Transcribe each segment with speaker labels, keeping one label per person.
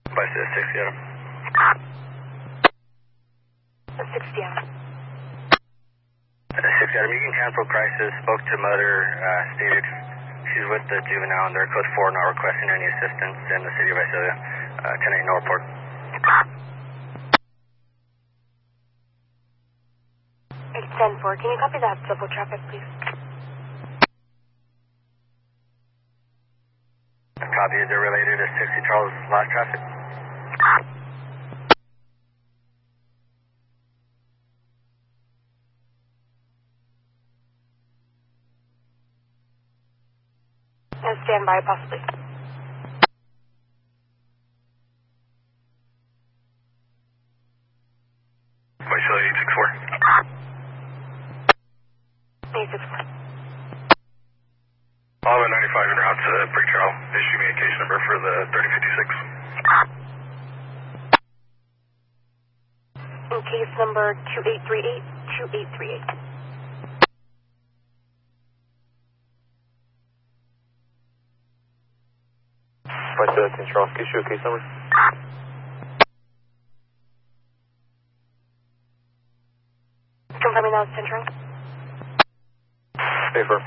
Speaker 1: By 6 Seattle.
Speaker 2: 6 Seattle.
Speaker 1: 6 Seattle, you can cancel crisis. Spoke to mother, stated she's with the juvenile and they're code 4, not requesting any assistance in the city of Visalia. 10-8, no report.
Speaker 2: 10-4, can you copy that civil traffic, please?
Speaker 1: Copy, is it related to 60 Charles last traffic?
Speaker 2: Stand by, possibly.
Speaker 1: Visalia 864.
Speaker 2: 864.
Speaker 1: I'll have a 95 en route to pre-trial. Issue me a case number for the 3056.
Speaker 2: In case number 2838, 2838.
Speaker 1: Visalia 10 Charles, can you issue a case number?
Speaker 2: Confirming that was Central.
Speaker 1: Paper.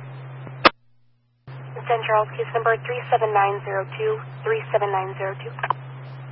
Speaker 2: Central, case number 37902, 37902.